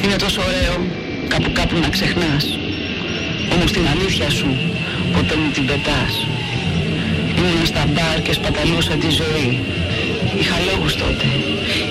Είναι τόσο ωραίο κάπου να ξεχνάς. Όμως την αλήθεια σου ποτέ μου την πετάς. Ήμουν στα μπαρ και σπαταλούσα τη ζωή. Είχα λόγους τότε.